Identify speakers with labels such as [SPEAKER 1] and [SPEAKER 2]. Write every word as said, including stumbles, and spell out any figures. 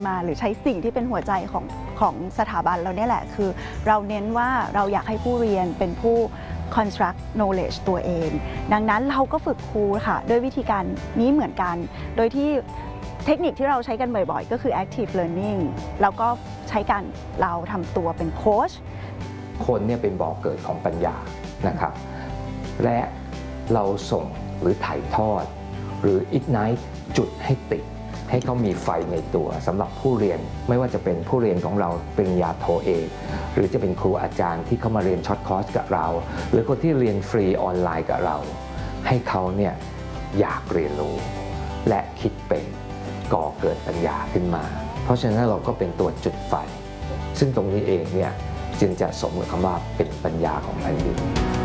[SPEAKER 1] มาหรือใช้สิ่งที่เป็นหัวใจของของสถาบันเราเนี่ยแหละคือเราเน้นว่าเราอยากให้ผู้เรียนเป็นผู้ construct knowledge ตัวเองดังนั้นเราก็ฝึกครูค่ะด้วยวิธีการนี้เหมือนกันโดยที่เทคนิคที่เราใช้กันบ่อยๆก็คือ active learning แล้วก็ใช้การเราทำตัวเป็นโค้ช
[SPEAKER 2] คนเนี่ยเป็นบ่อกเกิดของปัญญานะครับและเราส่งหรือถ่ายทอดหรือ ignite จุดให้ติดให้เขามีไฟในตัวสำหรับผู้เรียนไม่ว่าจะเป็นผู้เรียนของเราปริญญาโทเอกหรือจะเป็นครูอาจารย์ที่เขามาเรียนช็อตคอร์สกับเราหรือคนที่เรียนฟรีออนไลน์กับเราให้เขาเนี่ยอยากเรียนรู้และคิดเป็นก่อเกิดปัญญาขึ้นมาเพราะฉะนั้นเราก็เป็นตัวจุดไฟซึ่งตรงนี้เองเนี่ยจึงจะสมกับคำว่าเป็นปัญญาของแผ่นดิน